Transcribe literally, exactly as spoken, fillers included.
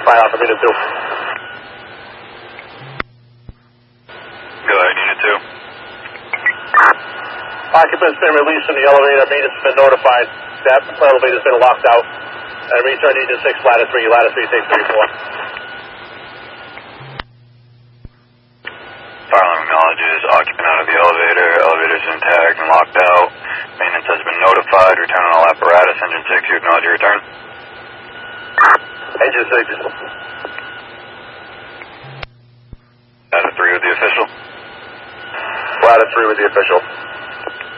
Fire off of Unit two. Go ahead, Unit two. Occupant's been released from the elevator. Maintenance has been notified. That elevator's been locked out. And return Unit six, ladder three. Ladder three, take thirty-four. Fire alarm acknowledges occupant out of the elevator. Elevator's intact and locked out. Maintenance has been notified. Return on all apparatus. Engine six, you acknowledge your return. Engine six. Ladder three with the official. Ladder three with the official.